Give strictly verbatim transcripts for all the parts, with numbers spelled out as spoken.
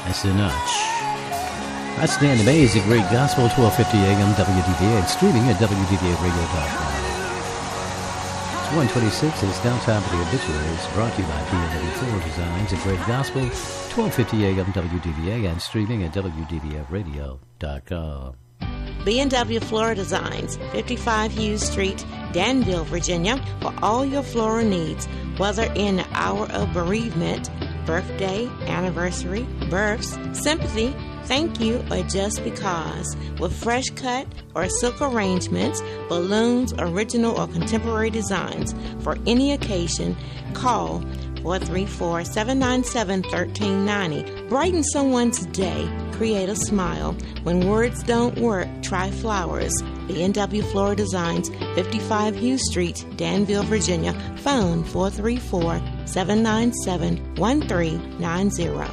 Sinach. That's Dan DeMays, the Great Gospel, twelve fifty a.m. W D V A, and streaming at W D V A radio dot com. It's one twenty-six, and it's now time for the obituaries, brought to you by B and W Floral Designs, the Great Gospel, twelve fifty a.m. W D V A, and streaming at W D V A radio dot com. B and W Floral Designs, fifty-five Hughes Street, Danville, Virginia, for all your floral needs, whether in the hour of bereavement, birthday, anniversary, births, sympathy, thank you, or just because. With fresh cut or silk arrangements, balloons, original or contemporary designs for any occasion, call four three four, seven nine seven, one three nine zero. Brighten someone's day. Create a smile. When words don't work, try flowers. B and W Floral Designs, fifty-five Hughes Street, Danville, Virginia. Phone four three four, seven nine seven, one three nine zero.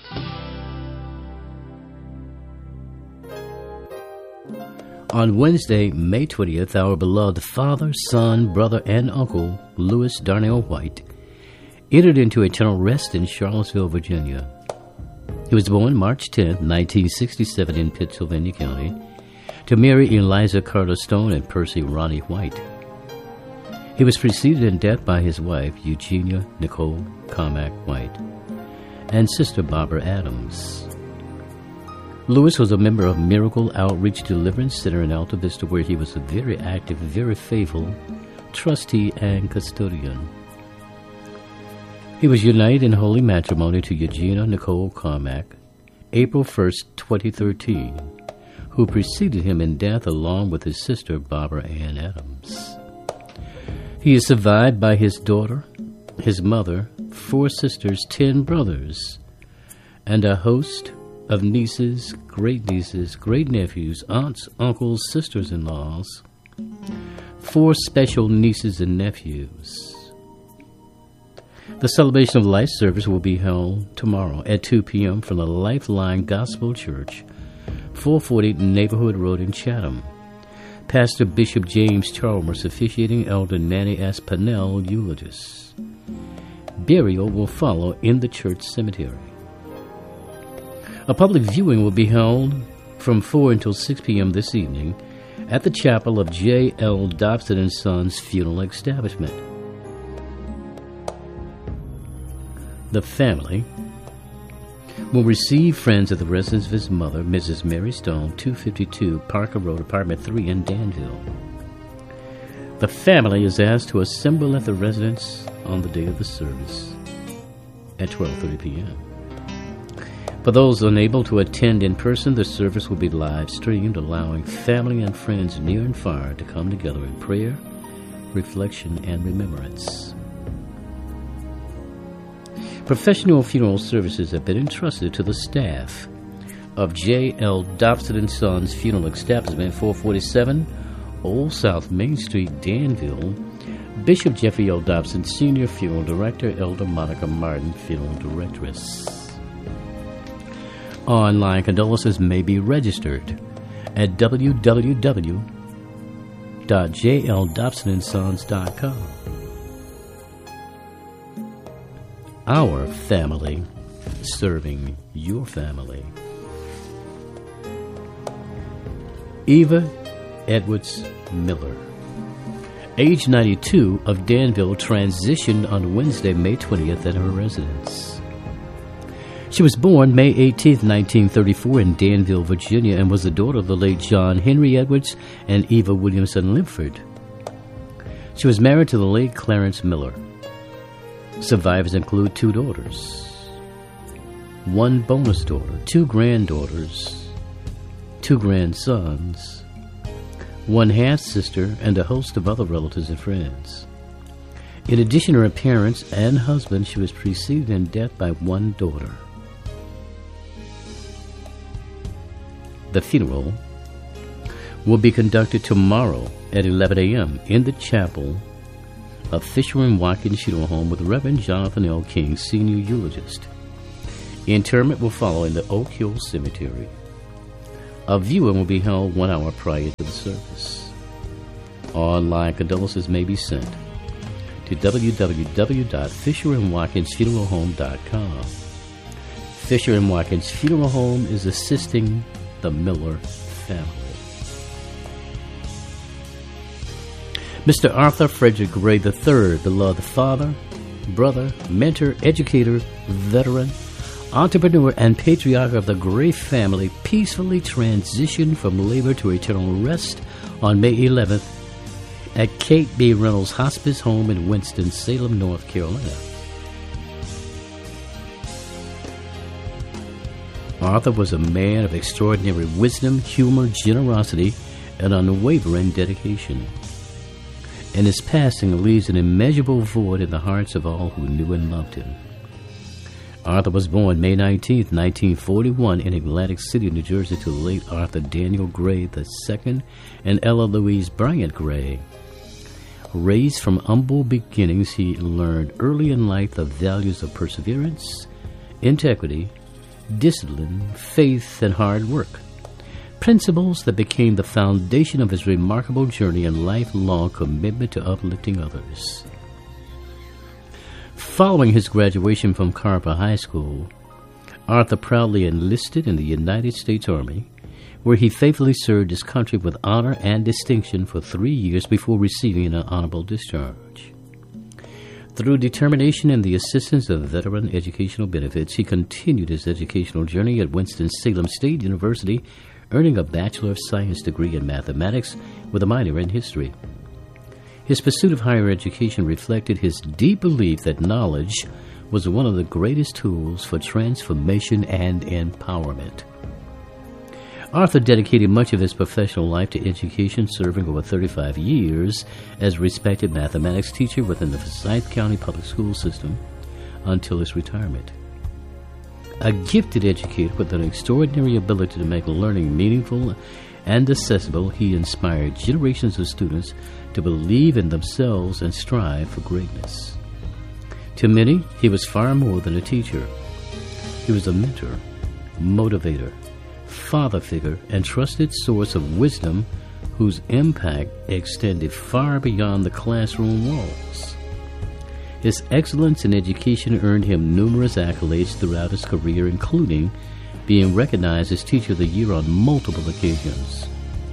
On Wednesday, May twentieth, our beloved father, son, brother, and uncle, Louis Darnell White, entered into eternal rest in Charlottesville, Virginia. He was born March tenth, nineteen sixty-seven in Pittsylvania County to Mary Eliza Carter Stone and Percy Ronnie White. He was preceded in death by his wife, Eugenia Nicole Carmack White, and sister Barbara Adams. Louis was a member of Miracle Outreach Deliverance Center in Alta Vista, where he was a very active, very faithful trustee and custodian. He was united in holy matrimony to Eugenia Nicole Carmack, April first, twenty thirteen, who preceded him in death along with his sister Barbara Ann Adams. He is survived by his daughter, his mother, four sisters, ten brothers, and a host of nieces, great-nieces, great-nephews, aunts, uncles, sisters-in-laws, four special nieces and nephews. The Celebration of Life service will be held tomorrow at two p.m. from the Lifeline Gospel Church, four forty Neighborhood Road in Chatham. Pastor Bishop James Chalmers officiating, Elder Nanny Aspinall eulogist. Burial will follow in the church cemetery. A public viewing will be held from four until six p.m. this evening at the chapel of J L Dobson and Sons Funeral Establishment. The family will receive friends at the residence of his mother, Missus Mary Stone, two fifty-two Parker Road, Apartment three in Danville. The family is asked to assemble at the residence on the day of the service at twelve thirty p.m. For those unable to attend in person, the service will be live streamed, allowing family and friends near and far to come together in prayer, reflection, and remembrance. Professional funeral services have been entrusted to the staff of J L Dobson and Sons Funeral Establishment, four forty-seven Old South Main Street, Danville. Bishop Jeffrey L. Dobson, Senior Funeral Director, Elder Monica Martin, Funeral Directress. Online condolences may be registered at w w w dot j l dobson and sons dot com. Our family serving your family. Eva Edwards Miller, age ninety-two, of Danville, transitioned on Wednesday, May twentieth at her residence. She was born May eighteenth, nineteen thirty-four in Danville, Virginia, and was the daughter of the late John Henry Edwards and Eva Williamson Limford. She was married to the late Clarence Miller. Survivors include two daughters, one bonus daughter, two granddaughters, two grandsons, one half-sister, and a host of other relatives and friends. In addition to her parents and husband, she was preceded in death by one daughter. The funeral will be conducted tomorrow at eleven a.m. in the chapel of Fisher and Watkins Funeral Home with Reverend Jonathan L. King, Senior Eulogist. Interment will follow in the Oak Hill Cemetery. A viewing will be held one hour prior to the service. Online condolences may be sent to w w w dot fisher and watkins funeral home dot com. Fisher and Watkins Funeral Home is assisting the Miller family. Mister Arthur Frederick Gray the third, beloved father, brother, mentor, educator, veteran, entrepreneur, and patriarch of the Gray family, peacefully transitioned from labor to eternal rest on May eleventh at Kate B. Reynolds Hospice Home in Winston-Salem, North Carolina. Arthur was a man of extraordinary wisdom, humor, generosity, and unwavering dedication. And his passing leaves an immeasurable void in the hearts of all who knew and loved him. Arthur was born May nineteenth, nineteen forty-one in Atlantic City, New Jersey, to late Arthur Daniel Gray the second and Ella Louise Bryant Gray. Raised from humble beginnings, he learned early in life the values of perseverance, integrity, discipline, faith, and hard work. Principles that became the foundation of his remarkable journey and lifelong commitment to uplifting others. Following his graduation from Carver High School, Arthur proudly enlisted in the United States Army, where he faithfully served his country with honor and distinction for three years before receiving an honorable discharge. Through determination and the assistance of veteran educational benefits, he continued his educational journey at Winston-Salem State University, earning a Bachelor of Science degree in mathematics with a minor in history. His pursuit of higher education reflected his deep belief that knowledge was one of the greatest tools for transformation and empowerment. Arthur dedicated much of his professional life to education, serving over thirty-five years as a respected mathematics teacher within the Forsyth County Public School System until his retirement. A gifted educator with an extraordinary ability to make learning meaningful and accessible, he inspired generations of students to believe in themselves and strive for greatness. To many, he was far more than a teacher. He was a mentor, motivator, father figure, and trusted source of wisdom whose impact extended far beyond the classroom walls. His excellence in education earned him numerous accolades throughout his career, including being recognized as Teacher of the Year on multiple occasions.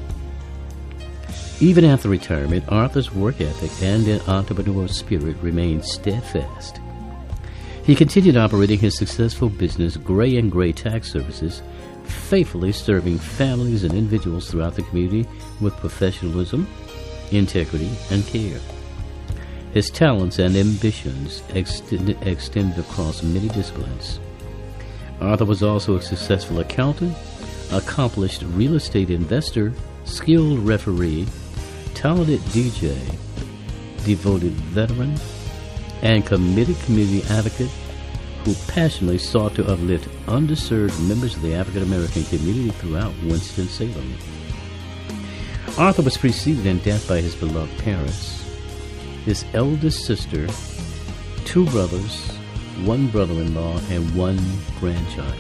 Even after retirement, Arthur's work ethic and entrepreneurial spirit remained steadfast. He continued operating his successful business, Gray and Gray Tax Services, faithfully serving families and individuals throughout the community with professionalism, integrity, and care. His talents and ambitions extended, extended across many disciplines. Arthur was also a successful accountant, accomplished real estate investor, skilled referee, talented D J, devoted veteran, and committed community advocate who passionately sought to uplift underserved members of the African American community throughout Winston-Salem. Arthur was preceded in death by his beloved parents, his eldest sister, two brothers, one brother-in-law, and one grandchild.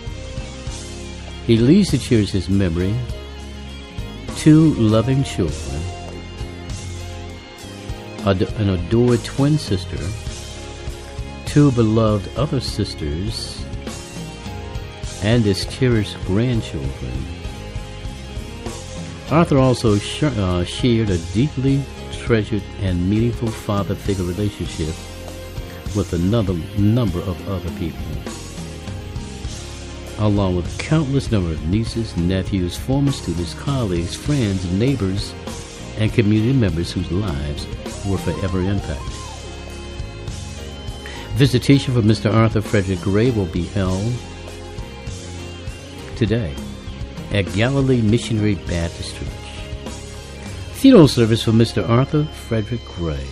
He leaves to cherish his memory two loving children, an adored twin sister, two beloved other sisters, and his cherished grandchildren. Arthur also sh- uh, shared a deeply treasured and meaningful father figure relationship with another number of other people, along with a countless number of nieces, nephews, former students, colleagues, friends, neighbors, and community members whose lives were forever impacted. Visitation for Mister Arthur Frederick Gray will be held today at Galilee Missionary Baptist Church. Funeral service for Mister Arthur Frederick Gray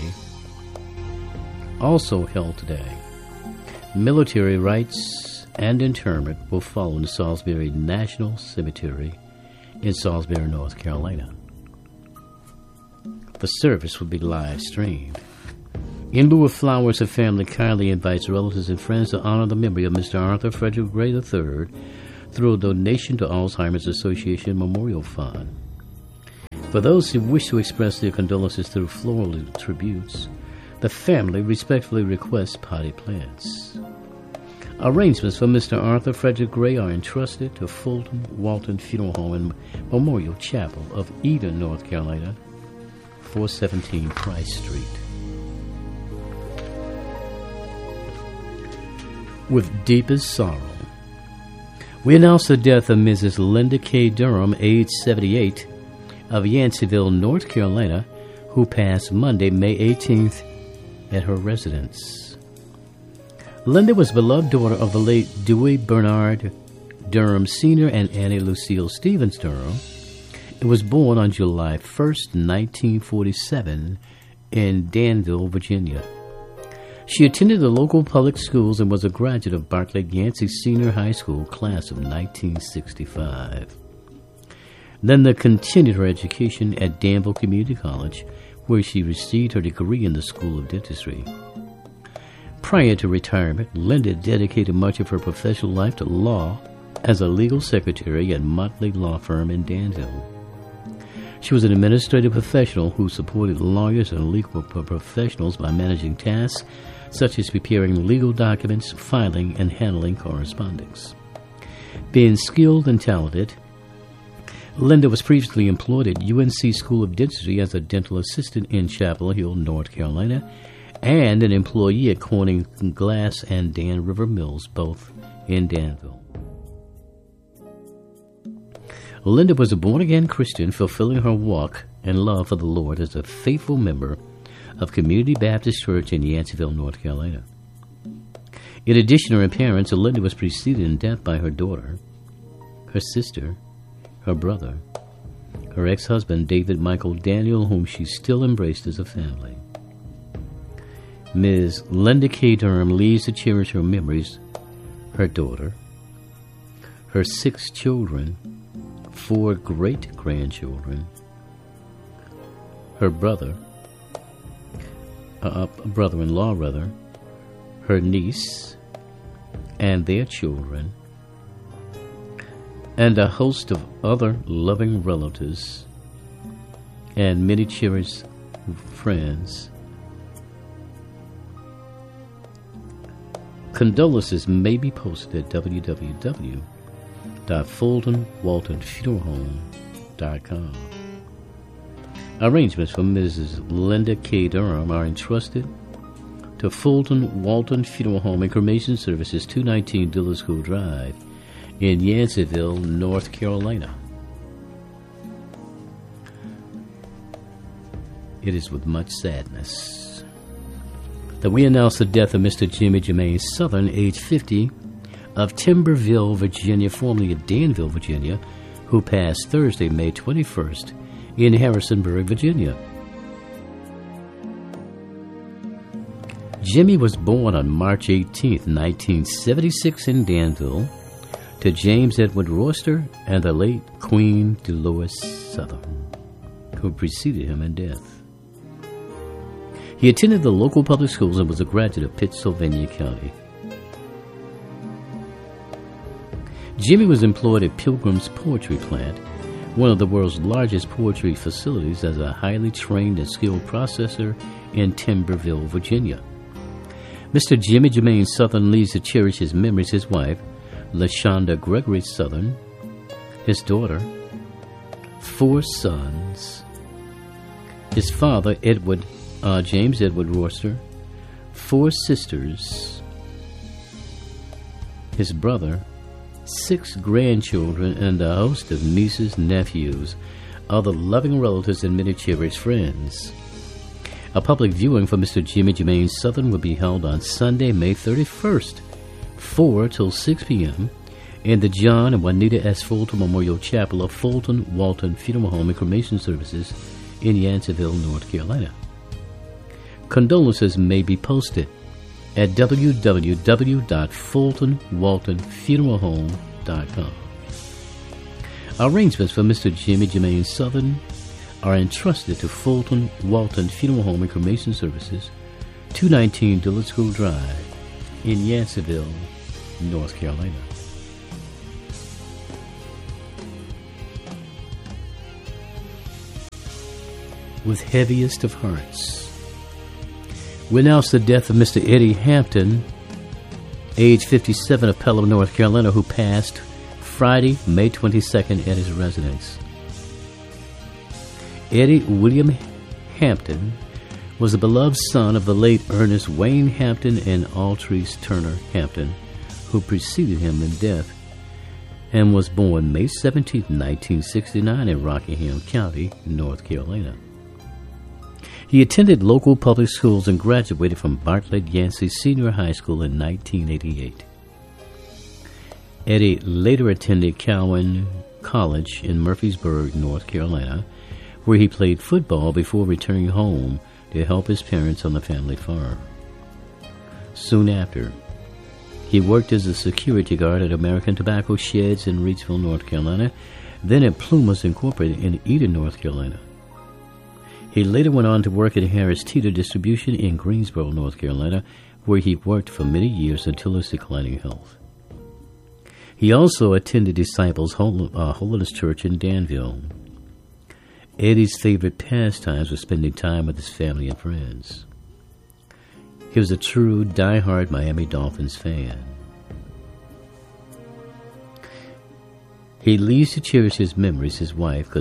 also held today. Military rites and interment will follow in the Salisbury National Cemetery in Salisbury, North Carolina. The service will be live streamed. In lieu of flowers, the family kindly invites relatives and friends to honor the memory of Mister Arthur Frederick Gray the third through a donation to Alzheimer's Association Memorial Fund. For those who wish to express their condolences through floral tributes, the family respectfully requests potted plants. Arrangements for Mister Arthur Frederick Gray are entrusted to Fulton Walton Funeral Home and Memorial Chapel of Eden, North Carolina, four seventeen Price Street. With deepest sorrow, we announce the death of Missus Linda K. Durham, age seventy-eight, of Yanceyville, North Carolina, who passed Monday, May eighteenth, at her residence. Linda was a beloved daughter of the late Dewey Bernard Durham Senior and Annie Lucille Stevens Durham. It was born on July first, nineteen forty-seven, in Danville, Virginia. She attended the local public schools and was a graduate of Barclay Yancey Senior High School, class of nineteen sixty-five. Linda continued her education at Danville Community College, where she received her degree in the School of Dentistry. Prior to retirement, Linda dedicated much of her professional life to law as a legal secretary at Motley Law Firm in Danville. She was an administrative professional who supported lawyers and legal professionals by managing tasks such as preparing legal documents, filing, and handling correspondence. Being skilled and talented, Linda was previously employed at U N C School of Dentistry as a dental assistant in Chapel Hill, North Carolina, and an employee at Corning Glass and Dan River Mills, both in Danville. Linda was a born-again Christian, fulfilling her walk and love for the Lord as a faithful member of Community Baptist Church in Yanceyville, North Carolina. In addition to her parents, Linda was preceded in death by her daughter, her sister, her brother, her ex-husband, David Michael Daniel, whom she still embraced as a family. Miz Linda K. Durham leaves to cherish her memories, her daughter, her six children, four great-grandchildren, her brother, uh, brother-in-law, rather, her niece, and their children, and a host of other loving relatives and many cherished friends. Condolences may be posted at w w w dot fulton walton funeral home dot com. Arrangements for Missus Linda K. Durham are entrusted to Fulton Walton Funeral Home and Cremation Services, two nineteen Dillard School Drive, in Yanceyville, North Carolina. It is with much sadness that we announce the death of Mister Jimmy Jermaine Southern, age fifty, of Timberville, Virginia, formerly of Danville, Virginia, who passed Thursday, May twenty-first, in Harrisonburg, Virginia. Jimmy was born on March eighteenth, nineteen seventy-six, in Danville, to James Edward Royster and the late Queen Dolores Southern, who preceded him in death. He attended the local public schools and was a graduate of Pittsylvania County. Jimmy was employed at Pilgrim's Poetry Plant, one of the world's largest poetry facilities, as a highly trained and skilled processor in Timberville, Virginia. Mister Jimmy Jermaine Southern leaves to cherish his memories, his wife, LaShonda Gregory Southern, his daughter, four sons, his father, Edward Uh, James Edward Royster, four sisters, his brother, six grandchildren, and a host of nieces, nephews, other loving relatives, and many cherished friends. A public viewing for Mister Jimmy Jermaine Southern will be held on Sunday, May thirty-first, four till six p.m. in the John and Juanita S. Fulton Memorial Chapel of Fulton Walton Funeral Home and Cremation Services in Yanceyville, North Carolina. Condolences may be posted at w w w dot fulton walton funeral home dot com. Arrangements for Mister Jimmy Jermaine Southern are entrusted to Fulton Walton Funeral Home and Cremation Services, two nineteen Dillard School Drive, in Yanceyville, North Carolina. With heaviest of hearts, we announce the death of Mister Eddie Hampton, age fifty-seven, of Pelham, North Carolina, who passed Friday, May twenty-second at his residence. Eddie William Hampton was the beloved son of the late Ernest Wayne Hampton and Altrice Turner Hampton, who preceded him in death, and was born May seventeenth, nineteen sixty-nine in Rockingham County, North Carolina. He attended local public schools and graduated from Bartlett Yancey Senior High School in nineteen eighty-eight. Eddie later attended Cowan College in Murfreesboro, North Carolina, where he played football before returning home to help his parents on the family farm. Soon after, he worked as a security guard at American Tobacco Sheds in Reidsville, North Carolina, then at Plumas Incorporated in Eden, North Carolina. He later went on to work at Harris Teeter Distribution in Greensboro, North Carolina, where he worked for many years until his declining health. He also attended Disciples Hol- uh, Holiness Church in Danville. Eddie's favorite pastimes were spending time with his family and friends. He was a true, die-hard Miami Dolphins fan. He leaves to cherish his memories, his wife,